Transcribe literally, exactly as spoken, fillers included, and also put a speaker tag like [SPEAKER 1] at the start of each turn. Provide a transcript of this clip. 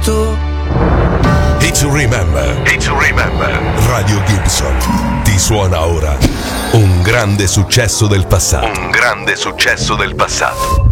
[SPEAKER 1] tu.
[SPEAKER 2] Hit to remember. Hit to remember. Radio Gibson ti suona ora un grande successo del passato. Un grande successo del passato.